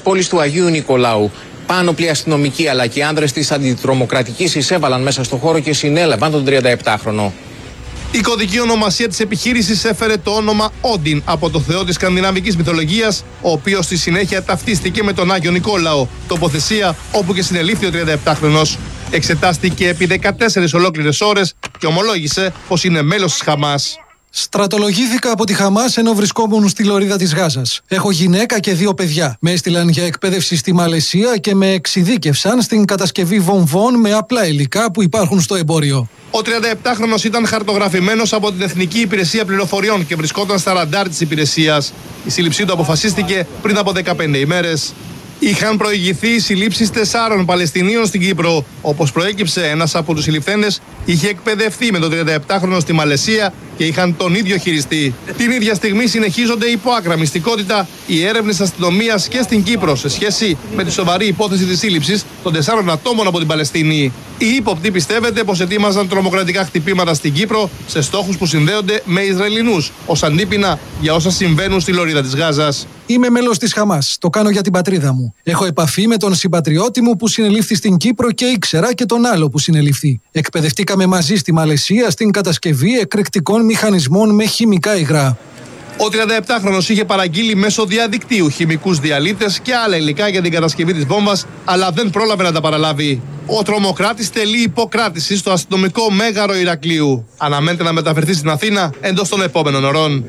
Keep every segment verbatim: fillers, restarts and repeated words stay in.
πόλης του Αγίου Νικολάου. Πάνωπλοι αστυνομικοί αλλά και οι άνδρες της αντιτρομοκρατικής εισέβαλαν μέσα στο χώρο και συνέλαβαν τον τριανταεπτάχρονο. Η κωδική ονομασία της επιχείρησης έφερε το όνομα Όντιν από το θεό της σκανδιναβικής μυθολογίας, ο οποίος στη συνέχεια ταυτίστηκε με τον Άγιο Νικόλαο, τοποθεσία όπου και συνελήφθη ο τριανταεπτάχρονος. Εξετάστηκε επί δεκατέσσερις ολόκληρες ώρες και ομολόγησε πως είναι μέλος της Χαμάς. Στρατολογήθηκα από τη Χαμάς ενώ βρισκόμουν στη λωρίδα της Γάζας. Έχω γυναίκα και δύο παιδιά. Με έστειλαν για εκπαίδευση στη Μαλαισία και με εξειδίκευσαν στην κατασκευή βομβών με απλά υλικά που υπάρχουν στο εμπόριο. Ο τριανταεπτάχρονος ήταν χαρτογραφημένος από την Εθνική Υπηρεσία Πληροφοριών και βρισκόταν στα ραντάρ της υπηρεσίας. Η σύλληψή του αποφασίστηκε πριν από δεκαπέντε ημέρες. Είχαν προηγηθεί οι συλλήψεις τεσσάρων Παλαιστινίων στην Κύπρο. Όπως προέκυψε, ένας από τους συλληφθέντες είχε εκπαιδευτεί με τον τριανταεπτάχρονο στη Μαλαισία και είχαν τον ίδιο χειριστή. Την ίδια στιγμή συνεχίζονται υπό άκρα μυστικότητα οι έρευνες αστυνομίας και στην Κύπρο σε σχέση με τη σοβαρή υπόθεση της σύλληψης των τεσσάρων ατόμων από την Παλαιστίνη. Οι ύποπτοι πιστεύετε πως ετοίμαζαν τρομοκρατικά χτυπήματα στην Κύπρο σε στόχους που συνδέονται με Ισραηλινούς, ως αντίπεινα για όσα συμβαίνουν στη λωρίδα της Γάζας. Είμαι μέλος της Χαμάς. Το κάνω για την πατρίδα μου. Έχω επαφή με τον συμπατριώτη μου που συνελήφθη στην Κύπρο και ήξερα και τον άλλο που συνελήφθη. Εκπαιδευτήκαμε μαζί στη Μαλαισία στην κατασκευή εκρηκτικών μηχανισμών με χημικά υγρά. Ο τριανταεπτάχρονος είχε παραγγείλει μέσω διαδικτύου χημικούς διαλύτες και άλλα υλικά για την κατασκευή της βόμβας, αλλά δεν πρόλαβε να τα παραλάβει. Ο τρομοκράτης τελεί υποκράτηση στο αστυνομικό μέγαρο Ηρακλείου. Αναμένεται να μεταφερθεί στην Αθήνα εντός των επόμενων ωρών.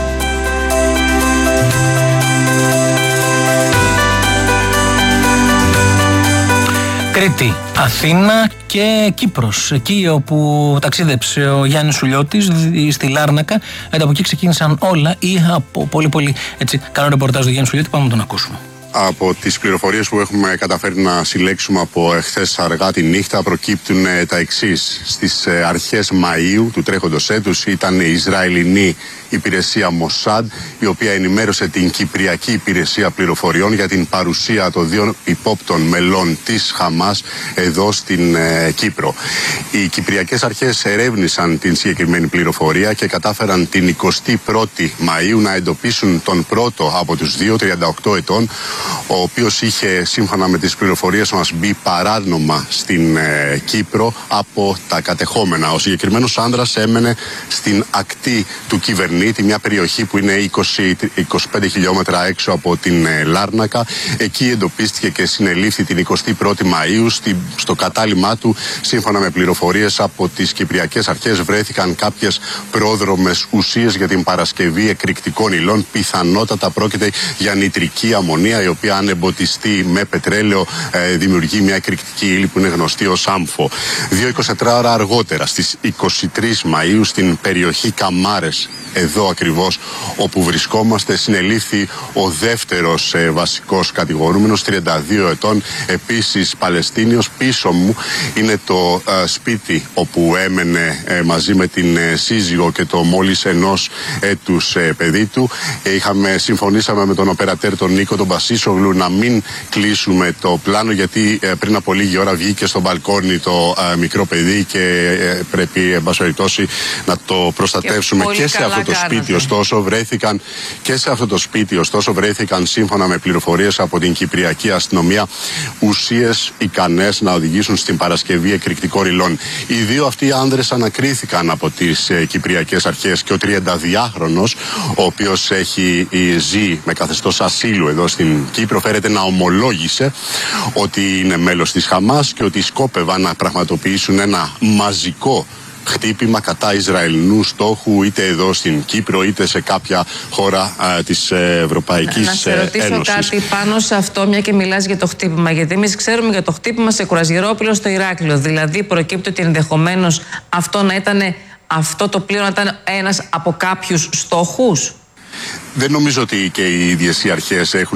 Κρήτη, Αθήνα και Κύπρος, εκεί όπου ταξίδεψε ο Γιάννης Σουλιώτης στη Λάρνακα. Από εκεί ξεκίνησαν όλα ή από πολύ πολύ έτσι καλό ρεπορτάζ του Γιάννη Σουλιώτη. Πάμε να τον ακούσουμε. Από τις πληροφορίες που έχουμε καταφέρει να συλλέξουμε από εχθές αργά τη νύχτα προκύπτουν τα εξής. Στις αρχές Μαΐου του τρέχοντος έτους ήταν η Ισραηλινή υπηρεσία Μοσάντ, η οποία ενημέρωσε την Κυπριακή Υπηρεσία Πληροφοριών για την παρουσία των δύο υπόπτων μελών της Χαμάς εδώ στην ε, Κύπρο. Οι Κυπριακές αρχές ερεύνησαν την συγκεκριμένη πληροφορία και κατάφεραν την εικοστή πρώτη Μαΐου να εντοπίσουν τον πρώτο από τους δύο, τριάντα οκτώ ετών, ο οποίος είχε σύμφωνα με τις πληροφορίες μας μπει παράνομα στην ε, Κύπρο από τα κατεχόμενα. Ο συγκεκριμένος άνδρας έμενε στην ακτή του Κυβερνήτη, μια περιοχή που είναι είκοσι με είκοσι πέντε χιλιόμετρα έξω από την ε, Λάρνακα. Εκεί εντοπίστηκε και συνελήφθη την εικοστή πρώτη Μαΐου. Στη, στο κατάλημά του, σύμφωνα με πληροφορίες από τις Κυπριακές Αρχές, βρέθηκαν κάποιες πρόδρομες ουσίες για την παρασκευή εκρηκτικών υλών. Πιθανότατα πρόκειται για νητρική αμμονία, η οποία αν εμποτιστεί με πετρέλαιο ε, δημιουργεί μια εκρηκτική ύλη που είναι γνωστή ως άμφο. Δύο εικοσιτετρά ώρα αργότερα, στις εικοστή τρίτη Μαΐου, στην περιοχή Καμάρες, εδώ ακριβώς όπου βρισκόμαστε, συνελήφθη ο δεύτερος ε, βασικός κατηγορούμενος, τριάντα δύο ετών, επίσης Παλαιστίνιος. Πίσω μου είναι το ε, σπίτι όπου έμενε ε, μαζί με την ε, σύζυγο και το μόλις ενός έτους ε, παιδί του. Ε, είχαμε, συμφωνήσαμε με τον οπερατέρ τον Νίκο τον Πασίσογλου να μην κλείσουμε το πλάνο, γιατί ε, πριν από λίγη ώρα βγήκε στο μπαλκόνι το ε, μικρό παιδί και ε, πρέπει εν πάση περιπτώσει να το προστατεύσουμε. Και, και σε αυτό το σπίτι ωστόσο βρέθηκαν και σε αυτό το σπίτι ωστόσο βρέθηκαν σύμφωνα με πληροφορίες από την Κυπριακή Αστυνομία ουσίες ικανές να οδηγήσουν στην παρασκευή εκρηκτικών υλών. Οι δύο αυτοί άνδρες ανακρίθηκαν από τις ε, Κυπριακές Αρχές και ο τριανταδυάχρονος, ο οποίος έχει ε, ζει με καθεστώς ασύλου εδώ στην Κύπρο, φέρεται να ομολόγησε ότι είναι μέλος της Χαμάς και ότι σκόπευαν να πραγματοποιήσουν ένα μαζικό χτύπημα κατά Ισραηλινού στόχου, είτε εδώ στην Κύπρο είτε σε κάποια χώρα α, της Ευρωπαϊκής Ένωσης. Να σε ρωτήσω Ένωσης. κάτι πάνω σε αυτό, μια και μιλάς για το χτύπημα. Γιατί εμείς ξέρουμε για το χτύπημα σε Κουρασγερόπουλο στο Ηράκλειο. Δηλαδή, προκύπτει ότι ενδεχομένως αυτό να ήταν, αυτό το πλοίο να ήταν ένας από κάποιους στόχους. Δεν νομίζω ότι και οι ίδιες οι αρχές έχουν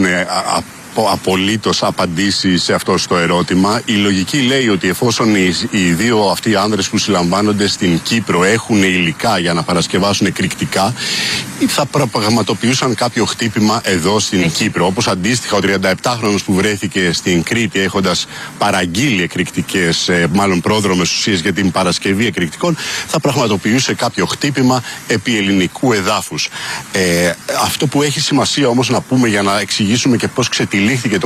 απολύτως απαντήσει σε αυτό το ερώτημα. Η λογική λέει ότι εφόσον οι, οι δύο αυτοί οι άνδρες που συλλαμβάνονται στην Κύπρο έχουν υλικά για να παρασκευάσουν εκρηκτικά, θα πραγματοποιούσαν κάποιο χτύπημα εδώ στην Έχει. Κύπρο. Όπως αντίστοιχα ο τριανταεπτάχρονος που βρέθηκε στην Κρήτη έχοντας παραγγείλει εκρηκτικές, μάλλον πρόδρομες ουσίες για την παρασκευή εκρηκτικών, θα πραγματοποιούσε κάποιο χτύπημα επί ελληνικού εδάφους. Ε, αυτό που έχει σημασία όμως να πούμε για να εξηγήσουμε και πώς ξετυλίχθηκε το